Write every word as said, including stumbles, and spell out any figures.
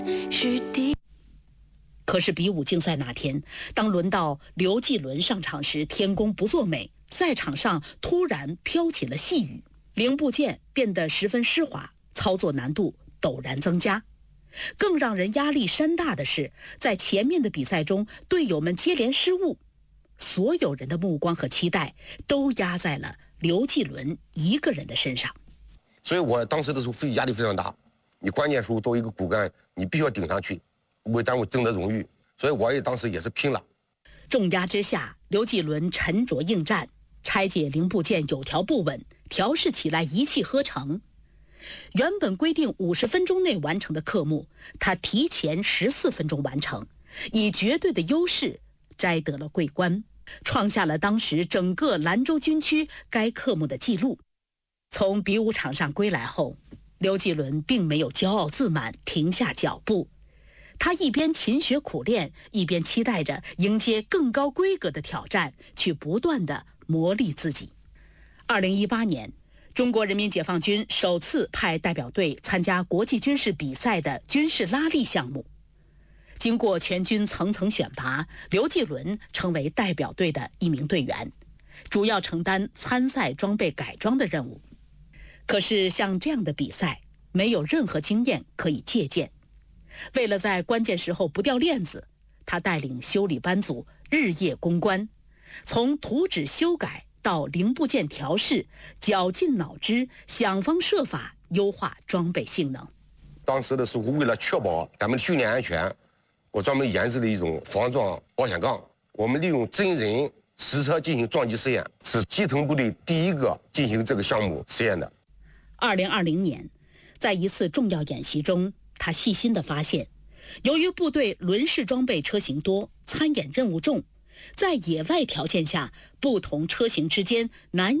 是第。可是比武竞赛那天，当轮到刘继伦上场时，天公不作美，赛场上突然飘起了细雨，零部件变得十分湿滑，操作难度陡然增加。更让人压力山大的是，在前面的比赛中，队友们接连失误，所有人的目光和期待都压在了刘继伦一个人的身上。 所以我当时的时候非压力非常大，你关键时候作为一个骨干，你必须要顶上去，为单位争得荣誉。所以我也当时也是拼了。 重压之下，刘继伦沉着应战，拆解零部件有条不紊，调试起来一气呵成。原本规定五十分钟内完成的科目，他提前十四分钟完成，以绝对的优势摘得了桂冠，创下了当时整个兰州军区该科目的记录。从比武场上归来后，刘继伦并没有骄傲自满，停下脚步。他一边勤学苦练，一边期待着迎接更高规格的挑战，去不断地磨砺自己。二零一八年，中国人民解放军首次派代表队参加国际军事比赛的军事拉力项目。经过全军层层选拔，刘继伦成为代表队的一名队员，主要承担参赛装备改装的任务。可是像这样的比赛，没有任何经验可以借鉴。为了在关键时候不掉链子，他带领修理班组日夜攻关，从图纸修改到零部件调试，绞尽脑汁，想方设法优化装备性能。 当时的时候，为了确保咱们的训练安全，我专门研制了一种防撞保险杠。我们利用真人实车进行撞击试验，是基层部队第一个进行这个项目实验的。 二零二零年，在一次重要演习中，他细心地发现，由于部队轮式装备车型多，参演任务重，在野外条件下，不同车型之间难